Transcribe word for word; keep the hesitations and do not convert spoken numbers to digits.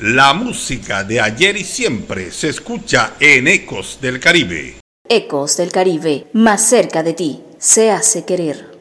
La música de ayer y siempre se escucha en Ecos del Caribe. Ecos del Caribe, más cerca de ti, se hace querer.